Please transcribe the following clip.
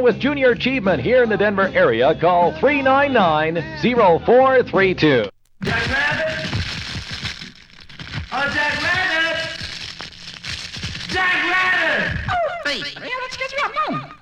with junior achievement here in the Denver area, call 399-0432. Jack Rabbit! Oh, Jack Rabbit! Jack Rabbit! Oh, hey, let's get you up,